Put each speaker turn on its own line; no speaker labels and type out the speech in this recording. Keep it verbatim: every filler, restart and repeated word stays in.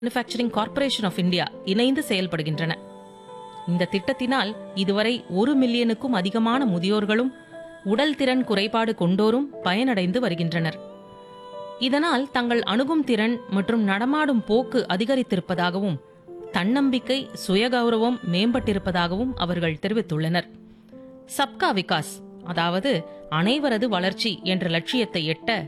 Manufacturing corporation of India இணைந்து செயல்படுகின்றன. இந்த திட்டத்தினால் இதுவரை ஒரு மில்லியனுக்கும் அதிகமான முதியோர்களும் உடல் திறன் குறைபாடு கொண்டோரும் பயனடைந்து வருகின்றனர். இதனால் தங்கள் அணுகும் திறன் மற்றும் நடமாடும் போக்கு அதிகரித்திருப்பதாகவும் தன்னம்பிக்கை சுயகௌரவம் மேம்பட்டிருப்பதாகவும் அவர்கள் தெரிவித்துள்ளனர். சப்கா விகாஸ், அதாவது அனைவரது வளர்ச்சி என்ற லட்சியத்தை எட்ட